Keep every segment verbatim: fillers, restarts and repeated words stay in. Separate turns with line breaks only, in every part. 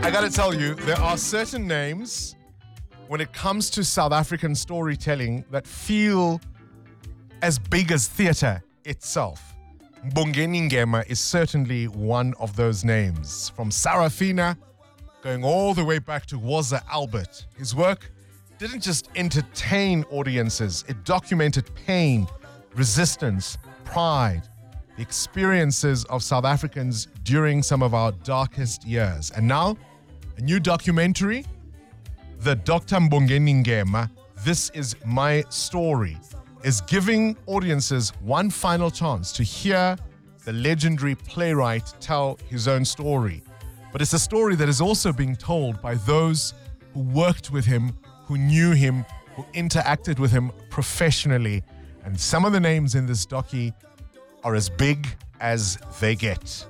I gotta tell you, there are certain names when it comes to South African storytelling that feel as big as theatre itself. Mbongeni Ngema is certainly one of those names. From Sarafina, going all the way back to Woza Albert. His work didn't just entertain audiences, it documented pain, resistance, pride, the experiences of South Africans during some of our darkest years. And now, a new documentary, the Doctor Mbongeni Ngema, This Is My Story, is giving audiences one final chance to hear the legendary playwright tell his own story. But it's a story that is also being told by those who worked with him, who knew him, who interacted with him professionally. And some of the names in this docu are as big as they get.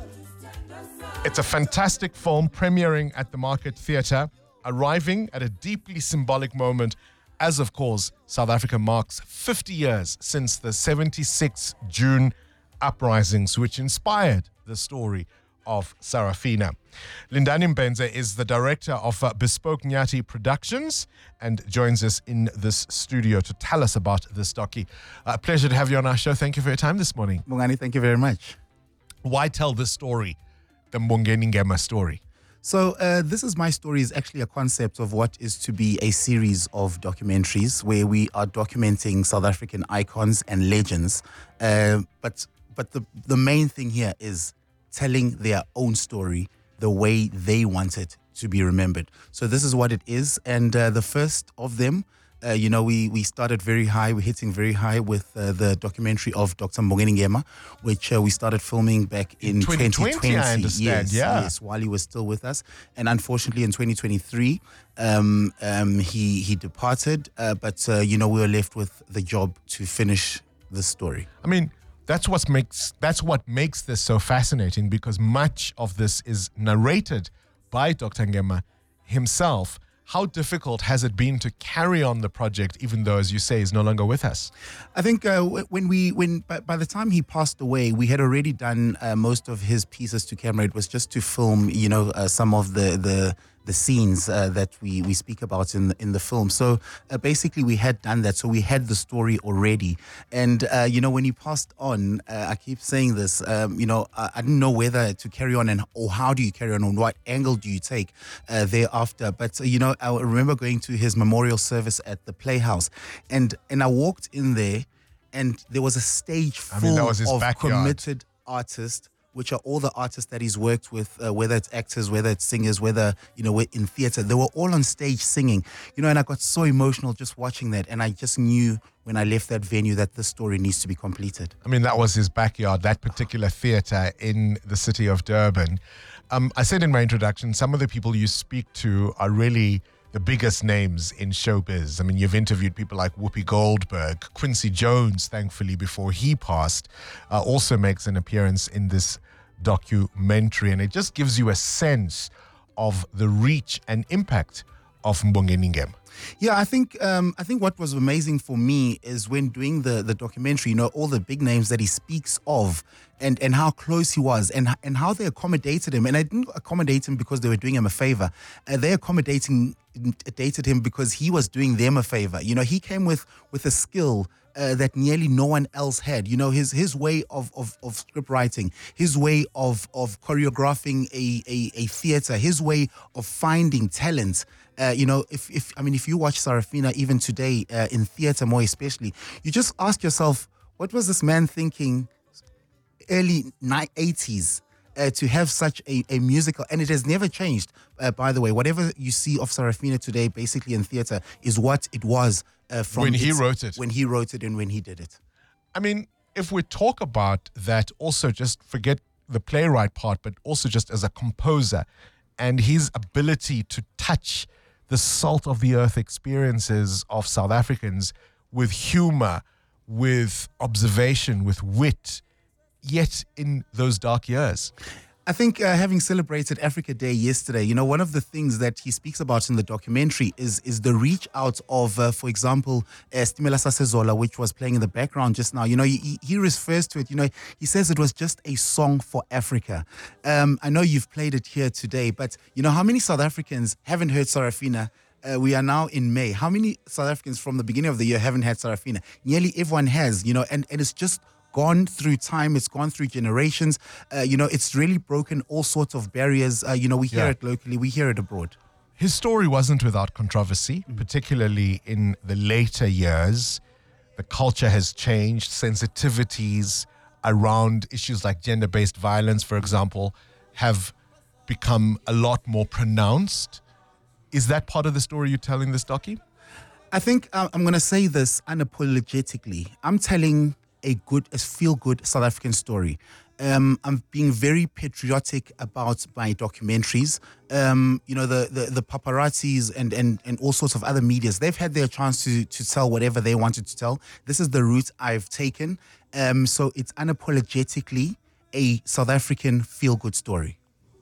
It's a fantastic film premiering at the Market Theatre, arriving at a deeply symbolic moment as, of course, South Africa marks fifty years since the seventy-six June uprisings, which inspired the story of Sarafina. Lindani Mbenze is the director of uh, Bespoke Nyati Productions and joins us in this studio to tell us about this docu. A uh, pleasure to have you on our show. Thank you for your time this morning.
Mbongani, thank you very much.
Why tell this story, the Mbongeni Ngema story?
So uh, This Is My Story is actually a concept of what is to be a series of documentaries where we are documenting South African icons and legends. Uh, but but the, the main thing here is telling their own story the way they want it to be remembered. So this is what it is. And uh, the first of them, uh, you know, we, we started very high. We're hitting very high with uh, the documentary of Doctor Mbongeni Ngema, which uh, we started filming back in, in twenty twenty.
twenty twenty, I understand,
yes,
yeah.
Yes, while he was still with us. And unfortunately, in twenty twenty-three, um, um, he, he departed. Uh, but, uh, you know, we were left with the job to finish the story.
I mean, That's what makes that's what makes this so fascinating, because much of this is narrated by Doctor Ngema himself. How difficult has it been to carry on the project, even though, as you say, he's no longer with us?
I think uh, when we when by, by the time he passed away, we had already done uh, most of his pieces to camera. It was just to film, you know, uh, some of the the. the scenes uh, that we, we speak about in the, in the film. So uh, basically we had done that. So we had the story already. And, uh, you know, when he passed on, uh, I keep saying this, um, you know, I, I didn't know whether to carry on and or how do you carry on, and what angle do you take uh, thereafter. But, uh, you know, I remember going to his memorial service at the Playhouse, and, and I walked in there and there was a stage full I mean, that was his of backyard. Committed artists, which are all the artists that he's worked with, uh, whether it's actors, whether it's singers, whether, you know, in theater. They were all on stage singing, you know, and I got so emotional just watching that. And I just knew when I left that venue that this story needs to be completed.
I mean, that was his backyard, that particular theater in the city of Durban. Um, I said in my introduction, some of the people you speak to are really the biggest names in showbiz. I mean, you've interviewed people like Whoopi Goldberg. Quincy Jones, thankfully, before he passed, uh, also makes an appearance in this documentary. And it just gives you a sense of the reach and impact of Mbongeni Ngema.
Yeah, I think um, I think what was amazing for me is when doing the, the documentary, you know, all the big names that he speaks of, and, and how close he was, and and how they accommodated him. And I didn't accommodate him because they were doing him a favor. Uh, they accommodating dated him because he was doing them a favor. You know, he came with with a skill Uh, that nearly no one else had. You know, his his way of of, of script writing, his way of of choreographing a, a, a theater, his way of finding talent. Uh, you know, if, if I mean, if you watch Sarafina even today uh, in theater more especially, you just ask yourself, what was this man thinking early eighties? Uh, to have such a, a musical, and it has never changed, uh, by the way. Whatever you see of Sarafina today, basically in theatre, is what it was uh, from
when he wrote it.
When he wrote it and when he did it.
I mean, if we talk about that, also just forget the playwright part, but also just as a composer and his ability to touch the salt of the earth experiences of South Africans with humor, with observation, with wit, yet in those dark years.
I think uh, having celebrated Africa Day yesterday, you know, one of the things that he speaks about in the documentary is is the reach out of, uh, for example, uh, Stimela Sasezola, which was playing in the background just now. You know, he, he refers to it, you know, he says it was just a song for Africa. Um, I know you've played it here today, but, you know, how many South Africans haven't heard Sarafina? Uh, we are now in May. How many South Africans from the beginning of the year haven't had Sarafina? Nearly everyone has, you know, and, and it's just gone through time. It's gone through generations. Uh, you know, it's really broken all sorts of barriers. Uh, you know, we hear
Yeah.
it locally, we hear it abroad.
His story wasn't without controversy, particularly in the later years. The culture has changed. Sensitivities around issues like gender-based violence, for example, have become a lot more pronounced. Is that part of the story you tell in this docu?
I think uh, I'm going to say this unapologetically. I'm telling a good, a feel-good South African story. Um, I'm being very patriotic about my documentaries. Um, you know, the, the, the paparazzis and, and, and all sorts of other medias, they've had their chance to, to tell whatever they wanted to tell. This is the route I've taken. Um, so it's unapologetically a South African feel-good story.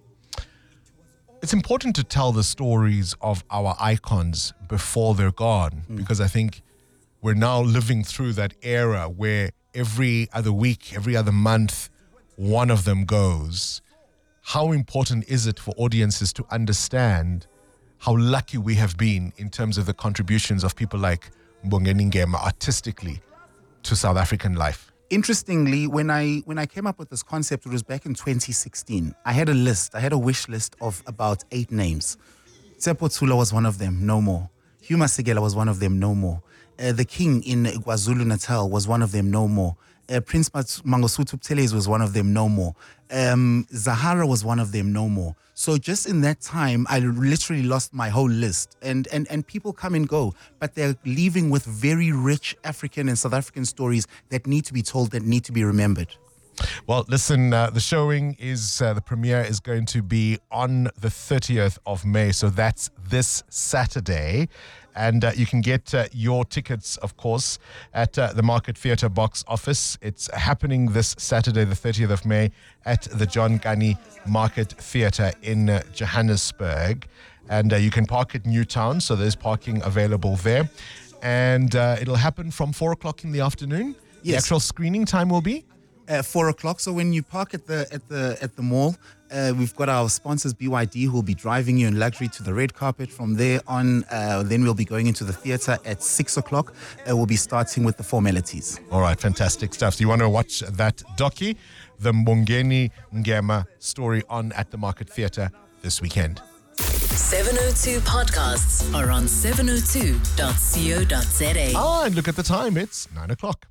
It's important to tell the stories of our icons before they're gone, mm. because I think we're now living through that era where every other week, every other month, one of them goes. How important is it for audiences to understand how lucky we have been in terms of the contributions of people like Mbongeni Ngema artistically to South African life?
Interestingly, when I when I came up with this concept, it was back in twenty sixteen. I had a list, I had a wish list of about eight names. Tsepo Tsula was one of them, no more. Hugh Masekela was one of them, no more. Uh, the King in KwaZulu-Natal was one of them, no more. Uh, Prince Mangosuthu Buthelezi was one of them, no more. Um, Zahara was one of them, no more. So just in that time, I literally lost my whole list. And, and, and people come and go, but they're leaving with very rich African and South African stories that need to be told, that need to be remembered.
Well, listen, uh, the showing is, uh, the premiere is going to be on the thirtieth of May. So that's this Saturday. And uh, you can get uh, your tickets, of course, at uh, the Market Theatre box office. It's happening this Saturday, the thirtieth of May, at the John Gunny Market Theatre in uh, Johannesburg. And uh, you can park at Newtown, so there's parking available there. And uh, it'll happen from four o'clock in the afternoon.
Yes.
The actual screening time will be?
Uh, four o'clock. So when you park at the at the at the mall, uh, we've got our sponsors B Y D who will be driving you in luxury to the red carpet. From there on, uh, then we'll be going into the theatre at six o'clock. Uh, we'll be starting with the formalities.
All right, fantastic stuff. So you want to watch that docu, the Mbongeni Ngema story, on at the Market Theatre this weekend.
seven oh two podcasts are on seven oh two dot co dot za.
Ah, and look at the time. It's nine o'clock.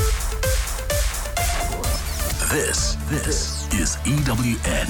This, this is E W N.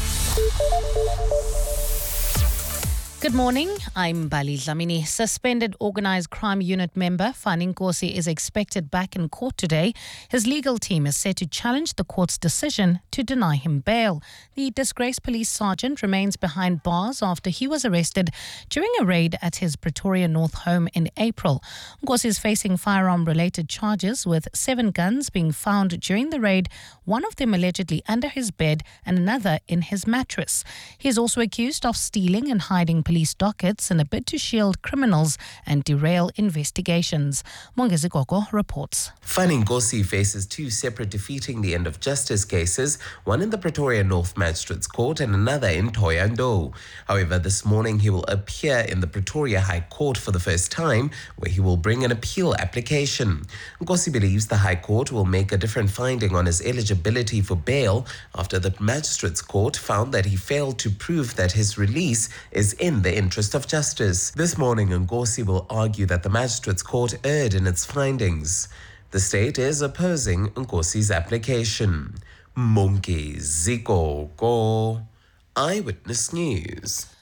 Good morning, I'm Bali Dlamini. Suspended organised crime unit member Fani Nkosi is expected back in court today. His legal team is set to challenge the court's decision to deny him bail. The disgraced police sergeant remains behind bars after he was arrested during a raid at his Pretoria North home in April. Nkosi is facing firearm-related charges, with seven guns being found during the raid, one of them allegedly under his bed and another in his mattress. He is also accused of stealing and hiding police police dockets in a bid to shield criminals and derail investigations. Mongezi Gogo reports.
Fani Nkosi faces two separate defeating the end of justice cases, one in the Pretoria North Magistrates Court and another in Thohoyandou. However, this morning he will appear in the Pretoria High Court for the first time, where he will bring an appeal application. Nkosi believes the High Court will make a different finding on his eligibility for bail after the Magistrates Court found that he failed to prove that his release is in the interest of justice. This morning, Nkosi will argue that the Magistrates Court erred in its findings. The state is opposing Nkosi's application. Mongezi Gogo, Eyewitness News.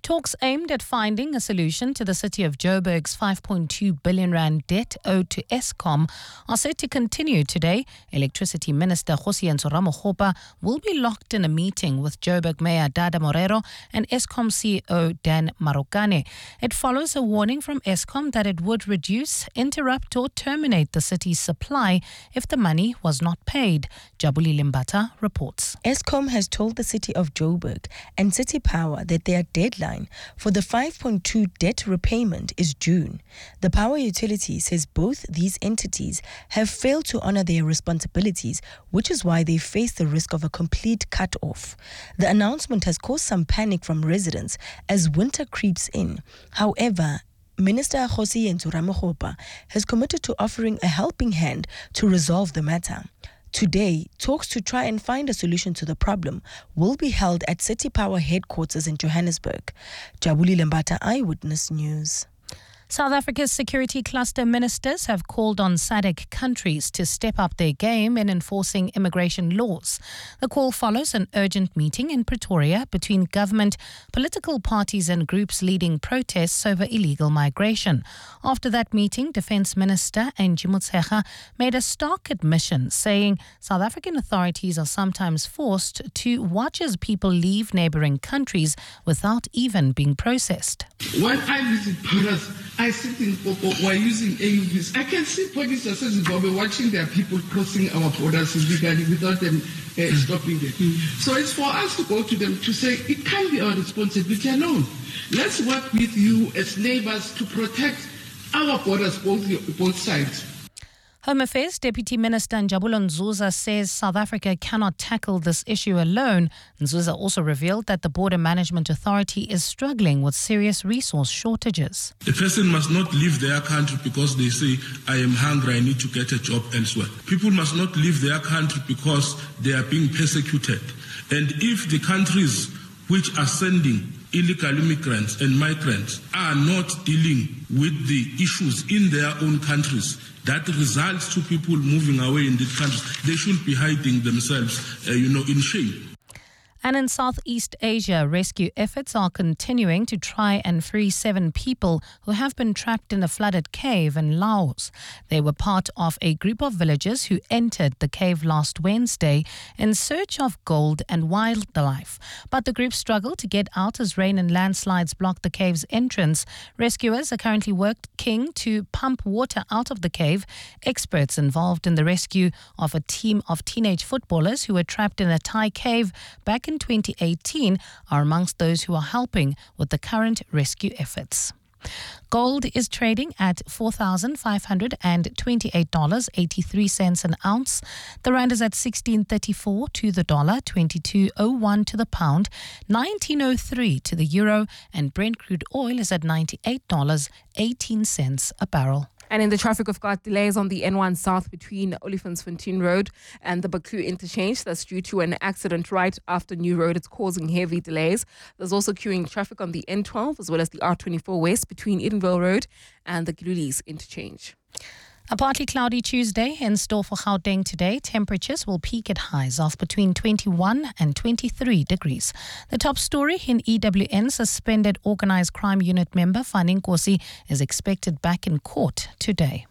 Talks aimed at finding a solution to the city of Joburg's five point two billion rand debt owed to Eskom are set to continue today. Electricity Minister Kgosientsho Ramokgopa will be locked in a meeting with Joburg Mayor Dada Morero and Eskom C E O Dan Marokane. It follows a warning from Eskom that it would reduce, interrupt or terminate the city's supply if the money was not paid. Jabuli Limbata reports.
Eskom has told the city of Joburg and City Power that their deadline for the five point two debt repayment is June. The power utility says both these entities have failed to honor their responsibilities, which is why they face the risk of a complete cut-off. The announcement has caused some panic from residents as winter creeps in. However, Minister Kgosientsho Ramokgopa has committed to offering a helping hand to resolve the matter. Today, talks to try and find a solution to the problem will be held at City Power headquarters in Johannesburg. Jabuli Lembata, Eyewitness News.
South Africa's security cluster ministers have called on S A D C countries to step up their game in enforcing immigration laws. The call follows an urgent meeting in Pretoria between government, political parties and groups leading protests over illegal migration. After that meeting, Defence Minister Angie Motshekga made a stark admission, saying South African authorities are sometimes forced to watch as people leave neighbouring countries without even being processed.
When I visit Paris, I sit in Popo while using A U Vs. I can see police in Zimbabwe watching their people crossing our borders illegally without them uh, stopping them. Mm. So it's for us to go to them to say it can't be our responsibility alone. Let's work with you as neighbors to protect our borders, both, both sides.
Home Affairs Deputy Minister Njabulo Nzuza says South Africa cannot tackle this issue alone. Nzuza also revealed that the Border Management Authority is struggling with serious resource shortages.
A person must not leave their country because they say, I am hungry, I need to get a job elsewhere. People must not leave their country because they are being persecuted. And if the countries which are sending illegal immigrants and migrants are not dealing with the issues in their own countries, that results to people moving away in these countries. They should be hiding themselves, uh, you know, in shame.
And in Southeast Asia, rescue efforts are continuing to try and free seven people who have been trapped in a flooded cave in Laos. They were part of a group of villagers who entered the cave last Wednesday in search of gold and wildlife. But the group struggled to get out as rain and landslides blocked the cave's entrance. Rescuers are currently working to pump water out of the cave. Experts involved in the rescue of a team of teenage footballers who were trapped in a Thai cave back in twenty eighteen are amongst those who are helping with the current rescue efforts. Gold is trading at four thousand five hundred twenty-eight dollars and eighty-three cents an ounce. The rand is at sixteen thirty-four to the dollar, twenty-two oh one to the pound, nineteen oh three to the euro, and Brent crude oil is at ninety-eight dollars and eighteen cents a barrel.
And in the traffic, we've got delays on the N one South between Olifantsfontein Road and the Baku interchange. That's due to an accident right after New Road. It's causing heavy delays. There's also queuing traffic on the N twelve as well as the R twenty-four West between Edenville Road and the Glulis interchange.
A partly cloudy Tuesday in store for Gauteng today. Temperatures will peak at highs of between twenty-one and twenty-three degrees. The top story in E W N, suspended Organised Crime Unit member Fanning Nkosi is expected back in court today.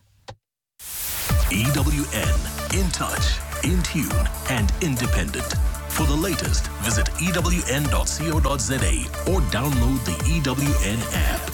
E W N, in touch, in tune and independent. For the latest, visit e w n dot co dot z a or download the E W N app.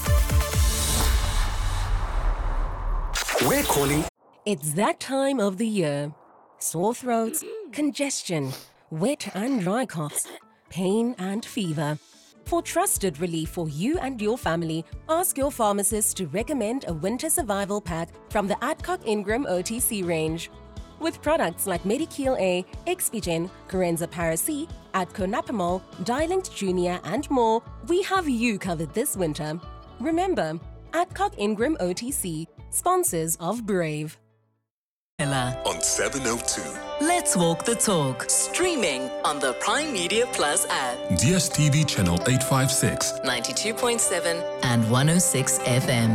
We're calling.
It's that time of the year. Sore throats, congestion, wet and dry coughs, pain and fever. For trusted relief for you and your family, ask your pharmacist to recommend a winter survival pack from the Adcock Ingram O T C range. With products like Medikil A, Expigen, Corenza Paracy, Adco Napamol, Dilinct Junior and more, we have you covered this winter. Remember, Adcock Ingram O T C, sponsors of Brave.
On
seven oh two.
Let's walk the talk. Streaming on the Prime Media Plus app.
D S T V channel eight five six.
ninety-two point seven and one oh six F M.